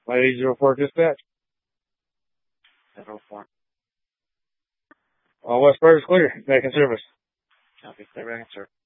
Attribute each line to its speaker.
Speaker 1: Light 804 dispatch.
Speaker 2: 704.
Speaker 1: All west part is clear. Back in service.
Speaker 2: Copy. Stay back in service.